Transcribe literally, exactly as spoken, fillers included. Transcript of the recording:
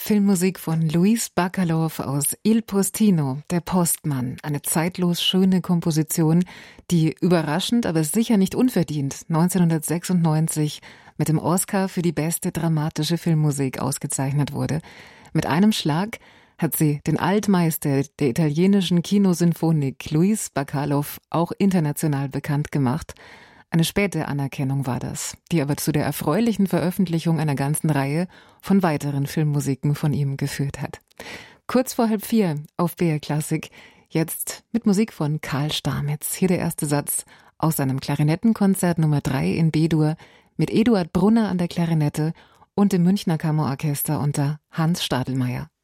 Filmmusik von Luis Bacalov aus Il Postino, der Postmann. Eine zeitlos schöne Komposition, die überraschend, aber sicher nicht unverdient neunzehnhundertsechsundneunzig mit dem Oscar für die beste dramatische Filmmusik ausgezeichnet wurde. Mit einem Schlag hat sie den Altmeister der italienischen Kinosinfonik Luis Bacalov auch international bekannt gemacht. Eine späte Anerkennung war das, die aber zu der erfreulichen Veröffentlichung einer ganzen Reihe von weiteren Filmmusiken von ihm geführt hat. Kurz vor halb vier auf B R Klassik, jetzt mit Musik von Karl Stamitz. Hier der erste Satz aus seinem Klarinettenkonzert Nummer drei in B-Dur mit Eduard Brunner an der Klarinette und dem Münchner Kammerorchester unter Hans Stadelmeier.